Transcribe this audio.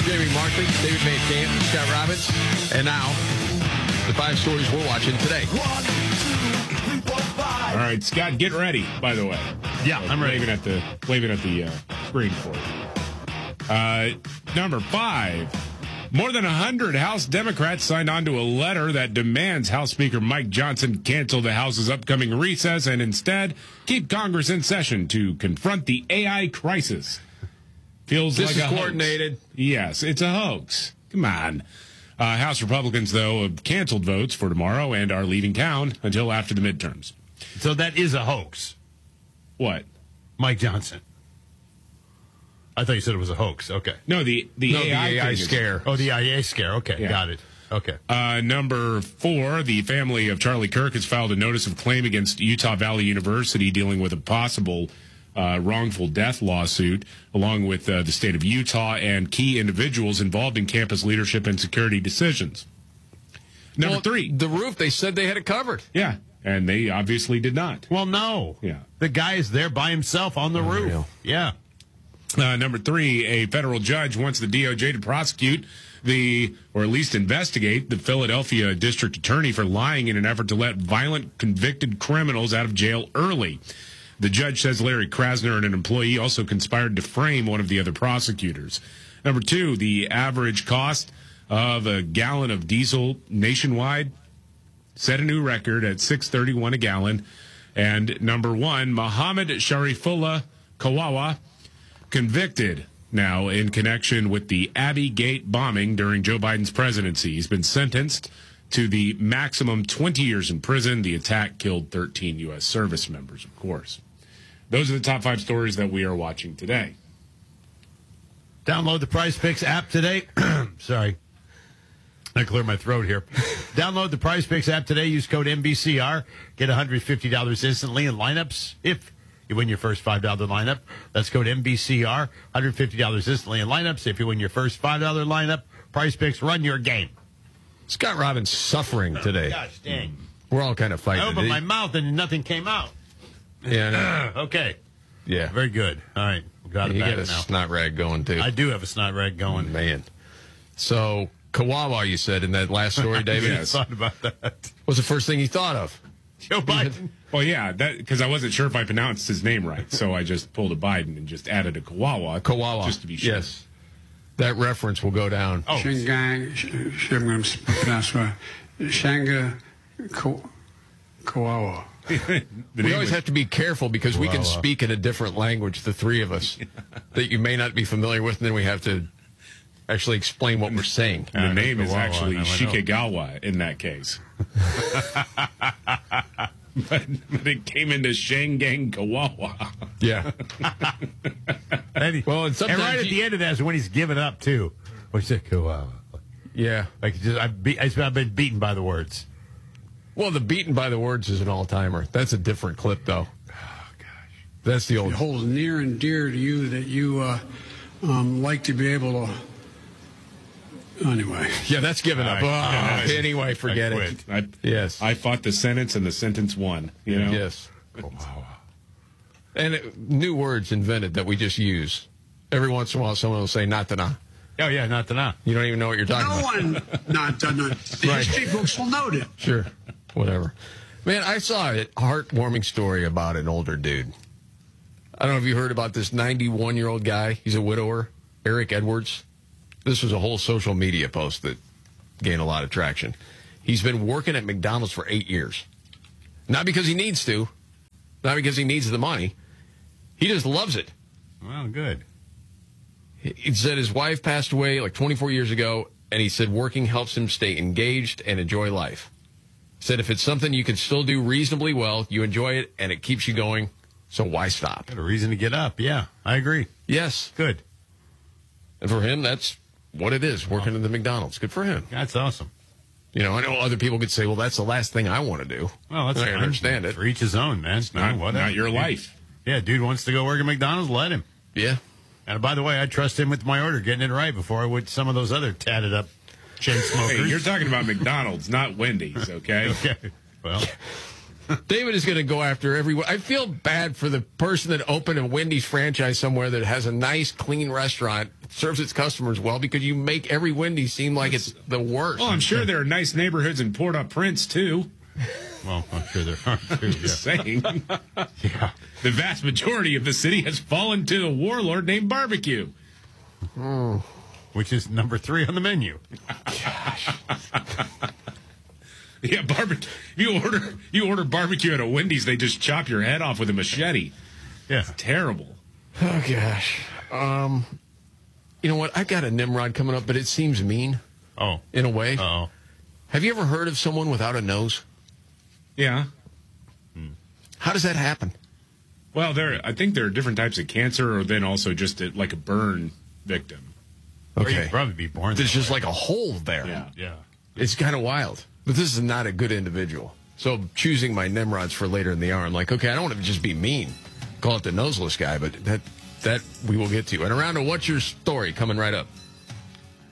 Jamie Markley, David Van Camp, Scott Robbins, and now the 5 stories we're watching today. All right, Scott, get ready, by the way. Yeah, I'm ready. Waving at the screen for you. Number 5. More than 100 House Democrats signed on to a letter that demands House Speaker Mike Johnson cancel the House's upcoming recess and instead keep Congress in session to confront the AI crisis. Feels This like is a hoax. coordinated. Yes, it's a hoax. Come on. House Republicans, though, have canceled votes for tomorrow and are leaving town until after the midterms. So that is a hoax. What? Mike Johnson. I thought you said it was a hoax. Okay. No, the AI thing is- scare. Oh, the IA scare. Okay, Yeah. got it. Okay. Number 4, the family of Charlie Kirk has filed a notice of claim against Utah Valley University dealing with a possible wrongful death lawsuit, along with the state of Utah and key individuals involved in campus leadership and security decisions. Number 3. The roof, they said they had it covered. Yeah, and they obviously did not. Well, no. Yeah. The guy is there by himself on the roof. yeah. Yeah. Number 3, a federal judge wants the DOJ to prosecute or at least investigate the Philadelphia district attorney for lying in an effort to let violent convicted criminals out of jail early. The judge says Larry Krasner and an employee also conspired to frame one of the other prosecutors. Number 2, the average cost of a gallon of diesel nationwide set a new record at $6.31 a gallon. And number 1, Mohammed Sharifullah Kawawa, convicted now in connection with the Abbey Gate bombing during Joe Biden's presidency. He's been sentenced to the maximum 20 years in prison. The attack killed 13 U.S. service members, of course. Those are the top 5 stories that we are watching today. Download the Prize Picks app today. Sorry. I clear my throat here. Download the Prize Picks app today. Use code MBCR. Get $150 instantly in lineups if you win your first $5 lineup. That's code MBCR. $150 instantly in lineups if you win your first $5 lineup. Prize Picks, run your game. Scott Robbins suffering today. Gosh dang. We're all kind of fighting. I opened my mouth and nothing came out. Yeah, Okay. yeah. Very good. All right. Got it You back got a now. snot rag going, too. I do have a snot rag going. Man. So, Kawawa, you said in that last story, David, I thought about that. was the first thing you thought of. Joe Biden. Well, yeah, because I wasn't sure if I pronounced his name right, so I just pulled a Biden and just added a Kawawa. Kawawa. Just to be sure. Yes. That reference will go down. Oh, Shingang, I'm going to pronounce right. Shanga Kawawa. We always have to be careful because we can speak in a different language, the three of us, that you may not be familiar with, and then we have to actually explain what we're saying. And the name is Kawawa, actually now I know. Shikegawa in that case. but it came into Shangang Kawawa. Yeah. well, and sometimes right at the end of that is when he's given up too. What's that? Yeah. Like just, I've been beaten by the words. Well, the beaten by the words is an all-timer. That's a different clip, though. Oh gosh. That's the old. It holds near and dear to you that you like to be able to. Anyway. Yeah, that's given up. Anyway, forget it. Yes. I fought the sentence and the sentence won. You know. Yes. And new words invented that we just use. Every once in a while, someone will say, not to nah. Oh yeah, not to know. You don't even know what you're talking No about. one not done it. The Right. history books will note it. Sure. Whatever. Man, I saw a heartwarming story about an older dude. I don't know if you heard about this 91-year-old guy. He's a widower, Eric Edwards. This was a whole social media post that gained a lot of traction. He's been working at McDonald's for 8 years. Not because he needs to. Not because he needs the money. He just loves it. Well, good. He said his wife passed away like 24 years ago, and he said working helps him stay engaged and enjoy life. Said if it's something you can still do reasonably well, you enjoy it, and it keeps you going, so why stop? Got a reason to get up. Yeah, I agree. Yes. Good. And for him, that's what it is, working at the McDonald's. Good for him. That's awesome. You know, I know other people could say, well, that's the last thing I want to do. Well, that's I understand it. For each his own, man. Not your life. Yeah, dude wants to go work at McDonald's, let him. Yeah. And by the way, I trust him with my order, getting it right before I would some of those other tatted up chain smokers. Hey, you're talking about McDonald's, not Wendy's, okay? Okay. Well, David is going to go after everyone. I feel bad for the person that opened a Wendy's franchise somewhere that has a nice, clean restaurant, serves its customers well, because you make every Wendy's seem like it's the worst. Well, I'm sure there are nice neighborhoods in Port-au-Prince, too. Well, I'm sure there are, too. Just saying. Yeah. The vast majority of the city has fallen to a warlord named Barbecue. Which is number 3 on the menu. Yeah, barbecue. You order barbecue at a Wendy's, they just chop your head off with a machete. Yeah. It's terrible. Oh, gosh. You know what? I've got a Nimrod coming up, but it seems mean Oh. in a way. Uh-oh. Have you ever heard of someone without a nose? Yeah. How does that happen? Well, I think there are different types of cancer, or then also just like a burn victim. Or you'd probably be born There's that just way. like a hole there. Yeah. It's kind of wild. But this is not a good individual. So choosing my Nimrods for later in the hour, I'm like, okay, I don't want to just be mean. Call it the noseless guy, but that we will get to. And around to What's Your Story coming right up.